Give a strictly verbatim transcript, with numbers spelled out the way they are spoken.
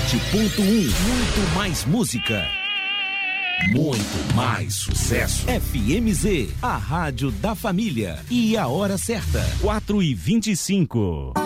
sete ponto um. Muito mais música. Muito mais sucesso. F M Z, a rádio da família. E a hora certa, quatro e vinte e cinco.